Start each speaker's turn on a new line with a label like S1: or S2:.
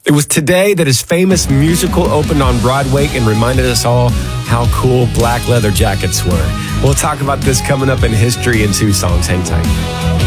S1: It was today that his famous musical opened on Broadway and reminded us all how cool black leather jackets were. We'll talk about this coming up in history in 2 songs. Hang tight.